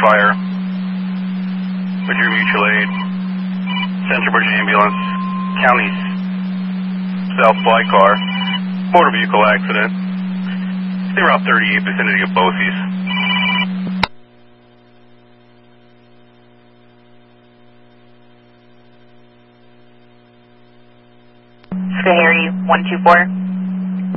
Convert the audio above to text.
fire. With your mutual aid. Central Bridge ambulance. County South Fly car. Motor vehicle accident. Stay Route 38, vicinity of Bosse's. Harry 124.